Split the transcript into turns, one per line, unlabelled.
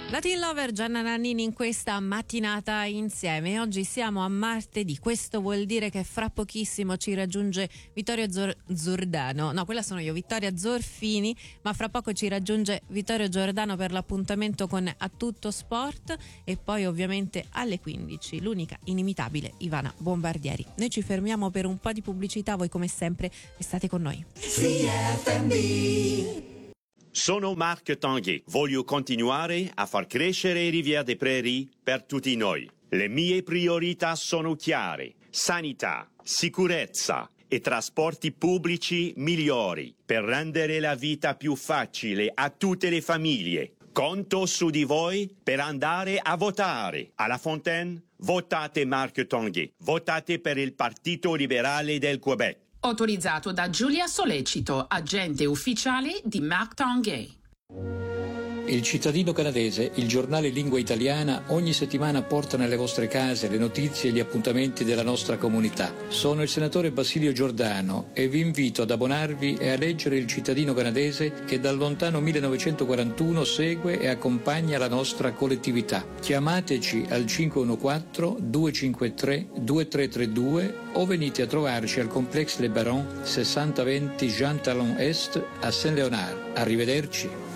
Latin Lover, Gianna Nannini in questa mattinata insieme. Oggi siamo a martedì, questo vuol dire che fra pochissimo ci raggiunge Vittorio Giordano. No, quella sono io, Vittoria Zorfini, ma fra poco ci raggiunge Vittorio Giordano per l'appuntamento con A Tutto Sport e poi ovviamente alle 15 l'unica inimitabile Ivana Bombardieri. Noi ci fermiamo per un po' di pubblicità, voi come sempre restate con noi.
Sono Marc Tanguay. Voglio continuare a far crescere Riviera des Prairies per tutti noi. Le mie priorità sono chiare: sanità, sicurezza e trasporti pubblici migliori per rendere la vita più facile a tutte le famiglie. Conto su di voi per andare a votare. A La Fontaine, votate Marc Tanguay. Votate per il Partito Liberale del Quebec.
Autorizzato da Giulia Solecito, agente ufficiale di Marc Tanguay.
Il Cittadino Canadese, il giornale in lingua italiana, ogni settimana porta nelle vostre case le notizie e gli appuntamenti della nostra comunità. Sono il senatore Basilio Giordano e vi invito ad abbonarvi e a leggere il Cittadino Canadese che dal lontano 1941 segue e accompagna la nostra collettività. Chiamateci al 514-253-2332 o venite a trovarci al Complexe Les Barons 6020 Jean Talon Est a Saint-Léonard. Arrivederci.